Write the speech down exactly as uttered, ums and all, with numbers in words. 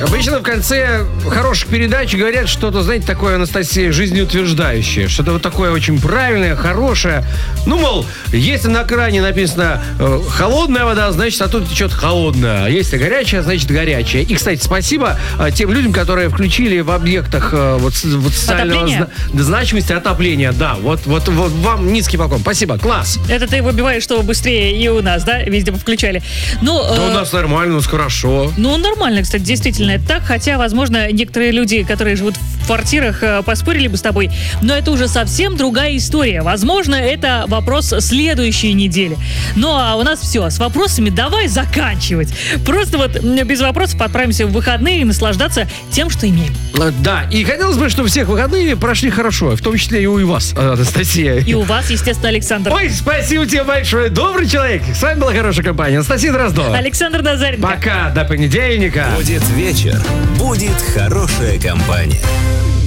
Обычно в конце хороших передач говорят что-то, знаете, такое, Анастасия, жизнеутверждающее. Что-то вот такое очень правильное, хорошее. Ну, мол, если на кране написано э, холодная вода, значит, а тут течет холодная. А если горячая, значит, горячая. И, кстати, спасибо э, тем людям, которые включили в объектах э, вот, вот социального зна- значимости отопления. Да, вот, вот, вот вам низкий поклон. Спасибо, класс. Это ты выбиваешь, чтобы быстрее и у нас, да, везде включали. Ну, да э, у нас нормально, у нас хорошо. Ну, нормально, кстати, действительно это так. Хотя, возможно, некоторые люди, которые живут в квартирах, э, поспорили бы с тобой. Но это уже совсем другая история. Возможно, это вопрос следующей недели. Ну, а у нас все. С вопросами давай заканчивать. Просто вот без вопросов отправимся в выходные и наслаждаться тем, что имеем. Да, и хотелось бы, чтобы всех выходные прошли хорошо. В том числе и у вас, Анастасия. И у вас, естественно, Александр. Ой, спасибо тебе большое. Добрый человек. С вами была хорошая компания. Анастасия Дроздова. Александр Назаренко. Пока, до понедельника. Будет вечер. Будет хорошая компания.